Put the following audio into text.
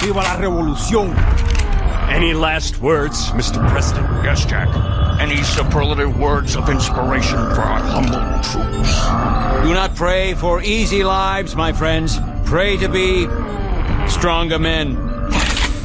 Viva la revolución. Any last words, Mr. Preston? Yes, Jack. Any superlative words of inspiration for our humble troops? Do not pray for easy lives, my friends. Pray to be stronger men.